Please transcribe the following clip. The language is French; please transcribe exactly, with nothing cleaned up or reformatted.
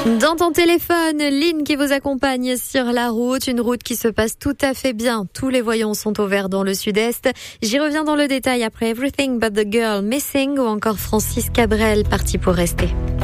Dans ton téléphone, Lynn qui vous accompagne sur la route, une route qui se passe tout à fait bien. Tous les voyants sont au vert dans le sud-est. J'y reviens dans le détail après Everything But the Girl Missing ou encore Francis Cabrel, parti pour rester.